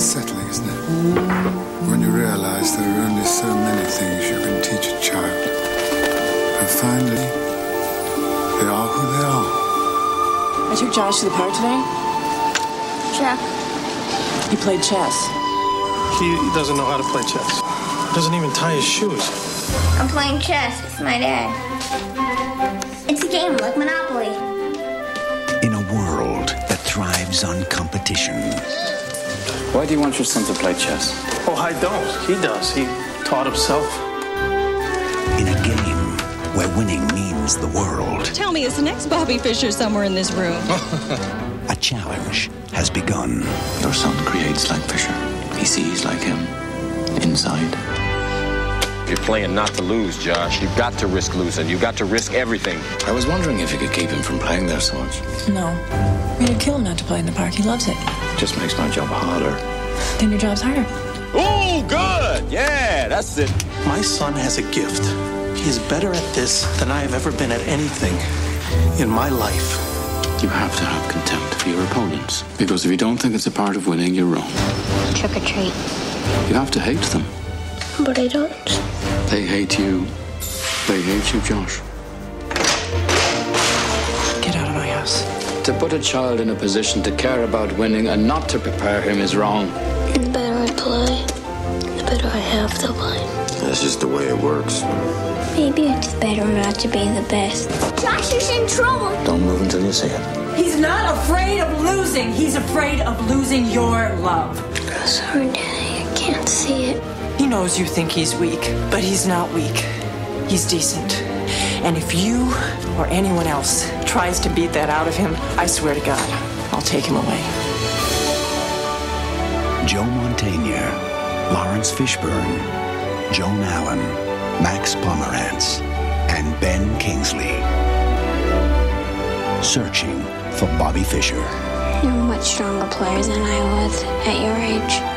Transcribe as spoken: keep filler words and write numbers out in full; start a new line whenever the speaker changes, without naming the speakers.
unsettling, isn't it? When you realize there are only so many things you can teach a child. And finally, they are who they are.
I took Josh to the park today.
Check.
He played chess.
He doesn't know how to play chess. Doesn't even tie his shoes.
I'm playing chess with my dad. It's a game like Monopoly.
In a world that thrives on competition.
Why do you want your son to play chess?
Oh, I don't. He does. He taught himself.
In a game where winning means the world.
Tell me, is the next Bobby Fischer somewhere in this room?
A challenge has begun.
Your son creates like Fischer. He sees like him. Inside.
You're playing not to lose, Josh. You've got to risk losing. You've got to risk everything.
I was wondering if you could keep him from playing there so much.
No. We'd kill him not to play in the park. He loves it.
Just makes my job harder.
Then your job's harder.
Oh, good. Yeah, that's it.
My son has a gift. He is better at this than I have ever been at anything in my life.
You have to have contempt for your opponents. Because if you don't think it's a part of winning, you're wrong.
Trick or treat.
You have to hate them.
But I don't.
They hate you. They hate you, Josh.
Get out of my house.
To put a child in a position to care about winning and not to prepare him is wrong.
The better I play, the better I have to play.
That's just the way it works.
Maybe it's better not to be the best. Josh is in trouble.
Don't move until you see it.
He's not afraid of losing. He's afraid of losing your love.
Sorry, Daddy, I can't see it.
He knows you think he's weak, but he's not weak. He's decent. And if you or anyone else tries to beat that out of him, I swear to God, I'll take him away.
Joe Mantegna, Lawrence Fishburne, Joan Allen, Max Pomerantz, and Ben Kingsley. Searching for Bobby Fischer.
You're a much stronger player than I was at your age.